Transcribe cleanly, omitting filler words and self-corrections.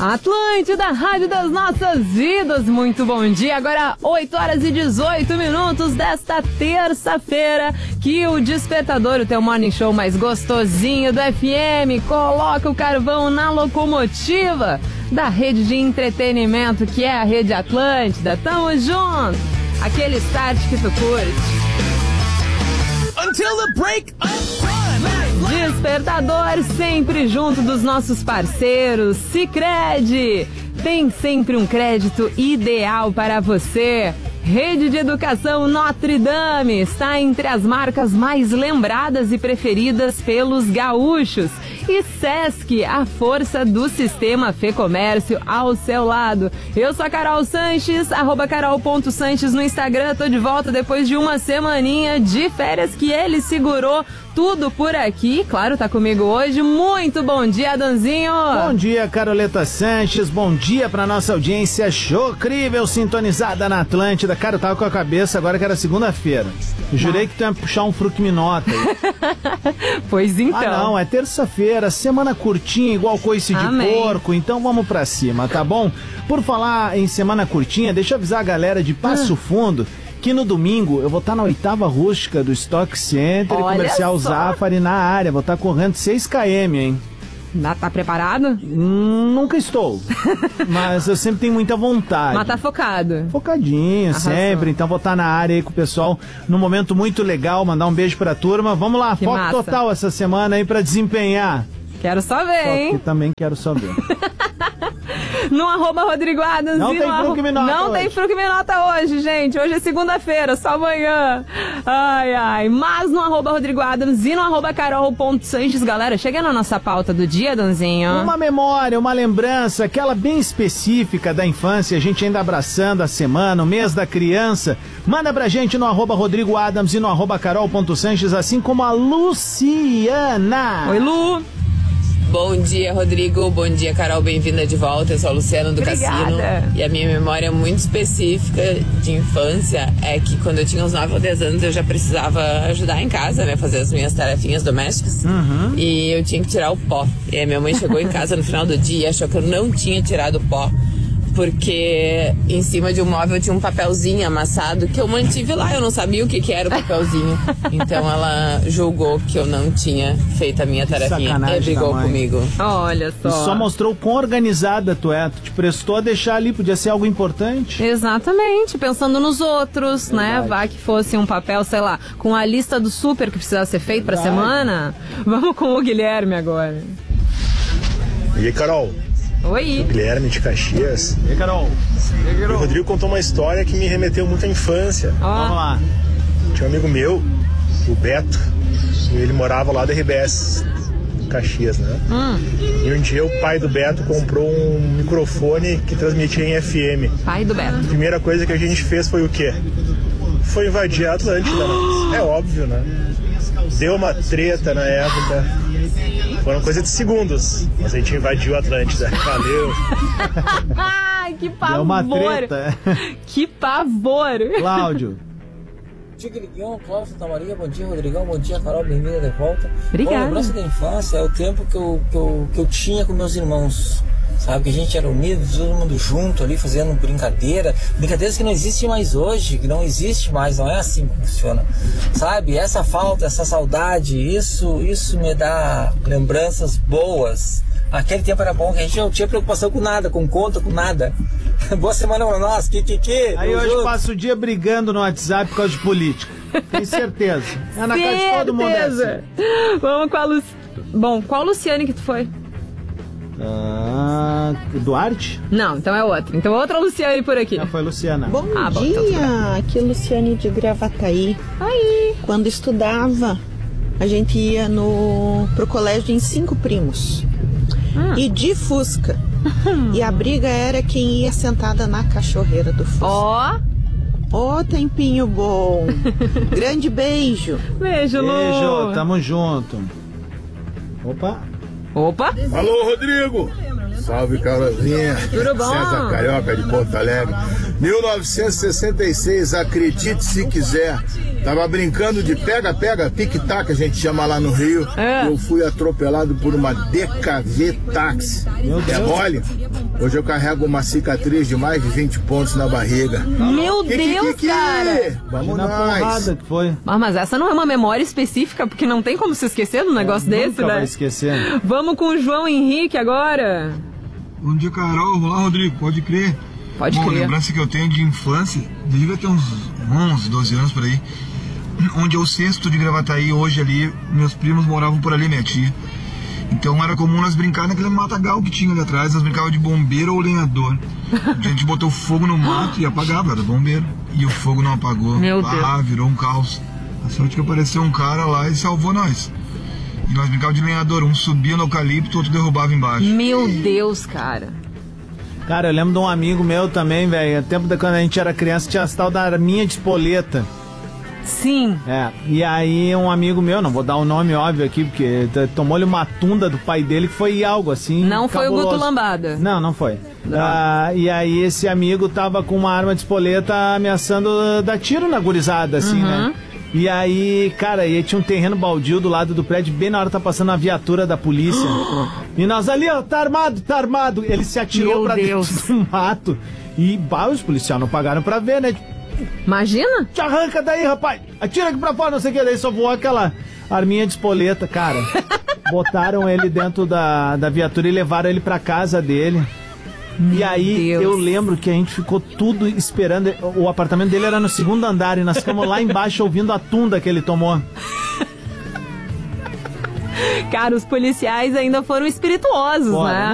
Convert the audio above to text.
Atlântida, rádio das nossas vidas, muito bom dia. Agora 8h18 desta terça-feira, que o despertador, o teu morning show mais gostosinho do FM, coloca o carvão na locomotiva da rede de entretenimento que é a Rede Atlântida. Tamo junto, aquele start que tu curte. Until the break of time. Despertador sempre junto dos nossos parceiros. Sicredi, tem sempre um crédito ideal para você. Rede de Educação Notre Dame está entre as marcas mais lembradas e preferidas pelos gaúchos. E Sesc, a força do sistema Fê Comércio ao seu lado. Eu sou a Carol Sanches, @carol.sanches no Instagram. Tô de volta depois de uma semaninha de férias que ele segurou tudo por aqui. Claro, tá comigo hoje. Muito bom dia, Adanzinho. Bom dia, Caroleta Sanches. Bom dia pra nossa audiência chocrível, sintonizada na Atlântida. Cara, eu tava com a cabeça agora que era segunda-feira. Jurei que tu ia puxar um fruquiminota aí. Pois então. Ah, não, é terça-feira, semana curtinha, igual coice de porco, então vamos pra cima, tá bom? Por falar em semana curtinha, deixa eu avisar a galera de Passo Fundo que no domingo eu vou estar na 8ª rústica do Stock Center e Comercial Zafari na área. Vou estar correndo 6 km, hein? Tá preparado? Nunca estou. Mas eu sempre tenho muita vontade. Mas tá focado. Focadinho, Arrasou. sempre. Então vou estar na área aí com o pessoal num momento muito legal. Mandar um beijo pra turma. Vamos lá, Que foco massa. total essa semana aí pra desempenhar. Quero só ver, hein? Que também quero só ver. No @Rodrigo Adams. Não tem fruquiminota Não hoje. tem fruquiminota hoje, gente. Hoje é segunda-feira, só amanhã. Ai, ai. Mas no @Rodrigo Adams e no @carol.sanches, galera, chega na nossa pauta do dia, Danzinho. Uma memória, uma lembrança, aquela bem específica da infância, a gente ainda abraçando a semana, o mês da criança. Manda pra gente no @Rodrigo Adams e no @carol.sanches, assim como a Luciana. Oi, Lu. Bom dia, Rodrigo. Bom dia, Carol. Bem-vinda de volta. Eu sou a Luciana do Obrigada. Cassino. E a minha memória muito específica de infância é que quando eu tinha uns 9 ou 10 anos eu já precisava ajudar em casa, né? Fazer as minhas tarefinhas domésticas. E eu tinha que tirar o pó. E a minha mãe chegou em casa no final do dia e achou que eu não tinha tirado o pó, porque em cima de um móvel tinha um papelzinho amassado que eu mantive lá. Eu não sabia o que era o papelzinho. Então ela julgou que eu não tinha feito a minha tarefinha sacanagem e brigou da mãe. comigo. Olha E só. só mostrou o quão organizada tu é. Tu te prestou a deixar ali, podia ser algo importante. Exatamente, pensando nos outros, né? Verdade. Vai que fosse um papel, sei lá, com a lista do super que precisava ser feito pra semana. Vamos com o Guilherme agora. E aí, Carol? Oi. Guilherme de Caxias. E aí, Carol? O Rodrigo contou uma história que me remeteu muito à infância. Vamos Ó, lá. Tinha um amigo meu, o Beto, e ele morava lá da RBS, Caxias, né? E um dia o pai do Beto comprou um microfone que transmitia em FM. pai do Beto. A primeira coisa que a gente fez foi o quê? Foi invadir a Atlântida, né? É óbvio, né? Deu uma treta na época. Foram coisa de segundos, mas a gente invadiu a Atlântida. Valeu. Ai, que Deu uma pavor. treta. Que pavor. Cláudio. Tigriguinho, Cláudio Santa Maria, bom dia, Rodrigão, bom dia, Carol, bem-vinda de volta. Obrigada. Bom, lembrança da infância é o tempo que eu tinha com meus irmãos, sabe, que a gente era unido, todo mundo junto ali, fazendo brincadeiras que não existem mais hoje, que não existe mais, não é assim que funciona, sabe, essa falta, essa saudade, isso me dá lembranças boas. Aquele tempo era bom, que a gente não tinha preocupação com nada, com conta, com nada. Boa semana pra nós, Aí tamo hoje junto. passa o dia brigando no WhatsApp por causa de política. Tenho certeza. É na casa de todo mundo é assim. Certeza. Vamos com a Bom, qual Luciane que tu foi? Duarte? Não, então é outra. Então outra Luciane por aqui. Já foi Luciana. Bom Ah, bom, dia, então tudo bem. aqui é Luciane de Gravataí. Aí. Quando estudava, a gente ia pro colégio em 5 primos. E de Fusca. E a briga era quem ia sentada na cachorreira do Fusca. Ó. Ô, tempinho bom. Grande beijo. Beijo, Lu. Beijo, tamo junto. Opa. Alô, Rodrigo! Salve, Carolzinha. Tudo bom? César Carioca de Porto Alegre. 1966, acredite se quiser. Tava brincando de pega-pega, tic-tac, a gente chama lá no Rio. Eu fui atropelado por uma DKV táxi. É mole? Hoje eu carrego uma cicatriz de mais de 20 pontos na barriga. Meu Deus, cara! Vamos Na nós! porrada que foi. Mas essa não é uma memória específica, porque não tem como se esquecer de um negócio desse, Nunca né? vai esquecer. Vamos com o João Henrique agora. Bom dia, Carol. Olá, Rodrigo. Pode crer. Pode crer. Lembrança que eu tenho de infância, devia ter uns 11, 12 anos por aí, onde é o centro de Gravataí, hoje ali, meus primos moravam por ali, minha tia. Então era comum nós brincar naquele matagal que tinha ali atrás, nós brincava de bombeiro ou lenhador. A gente botou fogo no mato e apagava, era bombeiro. E o fogo não apagou. Meu Deus. Virou um caos. A sorte que apareceu um cara lá e salvou nós. E nós brincávamos de lenhador, um subia no eucalipto, outro derrubava embaixo. Meu Deus, cara. Cara, eu lembro de um amigo meu também, velho. Tempo de quando a gente era criança, tinha as tal da arminha de espoleta. Sim. E aí um amigo meu, não vou dar o nome óbvio aqui, porque tomou-lhe uma tunda do pai dele que foi algo assim. Não foi cabuloso. o Guto Lambada. Não foi. E aí esse amigo tava com uma arma de espoleta ameaçando dar tiro na gurizada, assim, né? E aí, cara, e tinha um terreno baldio do lado do prédio, bem na hora tá passando a viatura da polícia. E nós ali, ó, tá armado. Ele se atirou Meu pra Deus. dentro do mato. E os policiais não pagaram pra ver, né? Imagina? Te arranca daí, rapaz! Atira aqui pra fora, não sei o que. Daí só voou aquela arminha de espoleta, cara. Botaram ele dentro da viatura e levaram ele pra casa dele. E aí, Deus. eu lembro que a gente ficou tudo esperando. O apartamento dele era no segundo andar e nós ficamos lá embaixo ouvindo a tunda que ele tomou. Cara, os policiais ainda foram espirituosos, né?